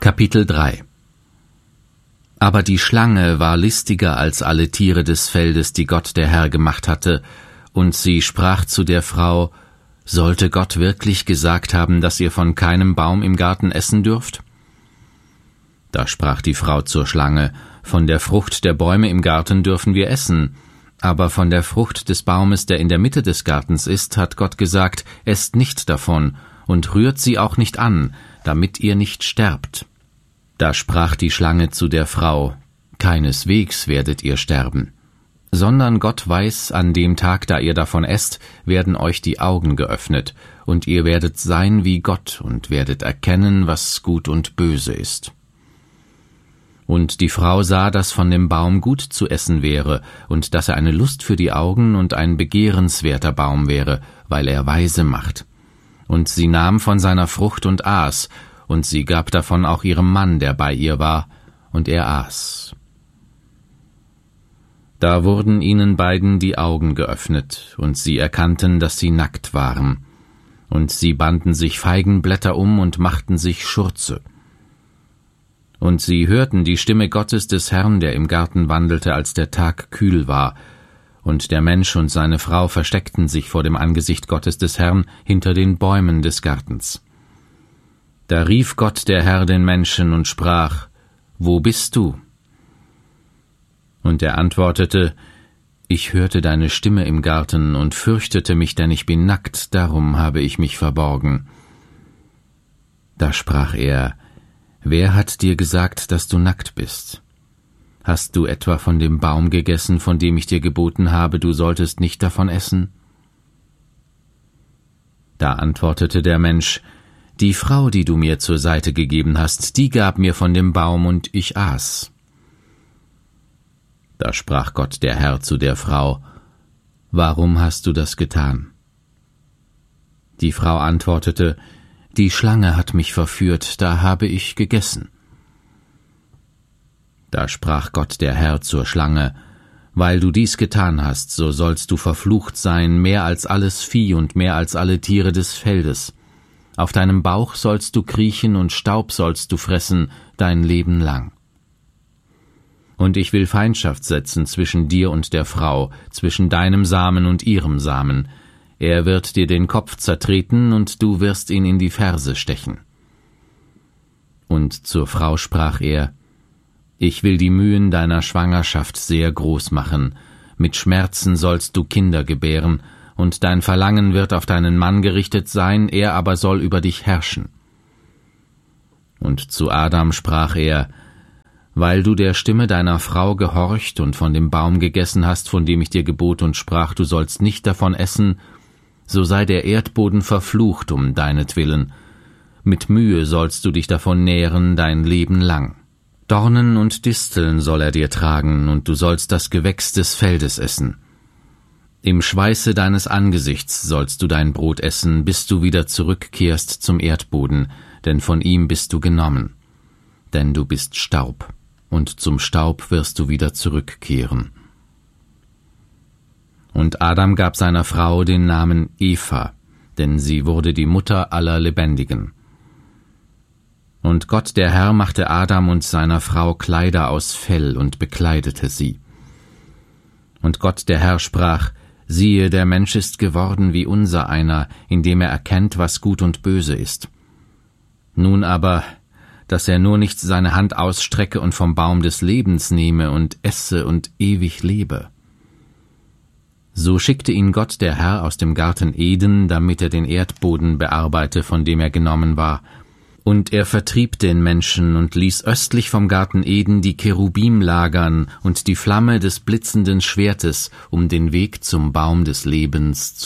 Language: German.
Kapitel 3 Aber die Schlange war listiger als alle Tiere des Feldes, die Gott der Herr gemacht hatte, und sie sprach zu der Frau: Sollte Gott wirklich gesagt haben, dass ihr von keinem Baum im Garten essen dürft? Da sprach die Frau zur Schlange: Von der Frucht der Bäume im Garten dürfen wir essen, aber von der Frucht des Baumes, der in der Mitte des Gartens ist, hat Gott gesagt: Esst nicht davon und rührt sie auch nicht an, damit ihr nicht sterbt. Da sprach die Schlange zu der Frau: Keineswegs werdet ihr sterben, sondern Gott weiß, an dem Tag, da ihr davon esst, werden euch die Augen geöffnet, und ihr werdet sein wie Gott und werdet erkennen, was gut und böse ist. Und die Frau sah, dass von dem Baum gut zu essen wäre, und dass er eine Lust für die Augen und ein begehrenswerter Baum wäre, weil er weise macht. Und sie nahm von seiner Frucht und aß, und sie gab davon auch ihrem Mann, der bei ihr war, und er aß. Da wurden ihnen beiden die Augen geöffnet, und sie erkannten, dass sie nackt waren. Und sie banden sich Feigenblätter um und machten sich Schurze. Und sie hörten die Stimme Gottes des Herrn, der im Garten wandelte, als der Tag kühl war. Und der Mensch und seine Frau versteckten sich vor dem Angesicht Gottes des Herrn hinter den Bäumen des Gartens. Da rief Gott der Herr den Menschen und sprach: Wo bist du? Und er antwortete: Ich hörte deine Stimme im Garten und fürchtete mich, denn ich bin nackt, darum habe ich mich verborgen. Da sprach er: Wer hat dir gesagt, dass du nackt bist? Hast du etwa von dem Baum gegessen, von dem ich dir geboten habe, du solltest nicht davon essen? Da antwortete der Mensch: Die Frau, die du mir zur Seite gegeben hast, die gab mir von dem Baum, und ich aß. Da sprach Gott der Herr zu der Frau: Warum hast du das getan? Die Frau antwortete: Die Schlange hat mich verführt, da habe ich gegessen. Da sprach Gott der Herr zur Schlange: Weil du dies getan hast, so sollst du verflucht sein, mehr als alles Vieh und mehr als alle Tiere des Feldes. Auf deinem Bauch sollst du kriechen und Staub sollst du fressen dein Leben lang. Und ich will Feindschaft setzen zwischen dir und der Frau, zwischen deinem Samen und ihrem Samen. Er wird dir den Kopf zertreten, und du wirst ihn in die Ferse stechen. Und zur Frau sprach er: Ich will die Mühen deiner Schwangerschaft sehr groß machen. Mit Schmerzen sollst du Kinder gebären, und dein Verlangen wird auf deinen Mann gerichtet sein, er aber soll über dich herrschen. Und zu Adam sprach er: Weil du der Stimme deiner Frau gehorcht und von dem Baum gegessen hast, von dem ich dir gebot und sprach, du sollst nicht davon essen, so sei der Erdboden verflucht um deinetwillen. Mit Mühe sollst du dich davon nähren dein Leben lang. Dornen und Disteln soll er dir tragen, und du sollst das Gewächs des Feldes essen. Im Schweiße deines Angesichts sollst du dein Brot essen, bis du wieder zurückkehrst zum Erdboden, denn von ihm bist du genommen. Denn du bist Staub, und zum Staub wirst du wieder zurückkehren. Und Adam gab seiner Frau den Namen Eva, denn sie wurde die Mutter aller Lebendigen. Und Gott der Herr machte Adam und seiner Frau Kleider aus Fell und bekleidete sie. Und Gott der Herr sprach: Siehe, der Mensch ist geworden wie unser einer, indem er erkennt, was gut und böse ist. Nun aber, dass er nur nicht seine Hand ausstrecke und vom Baum des Lebens nehme und esse und ewig lebe. So schickte ihn Gott der Herr aus dem Garten Eden, damit er den Erdboden bearbeite, von dem er genommen war. Und er vertrieb den Menschen und ließ östlich vom Garten Eden die Cherubim lagern und die Flamme des blitzenden Schwertes, um den Weg zum Baum des Lebens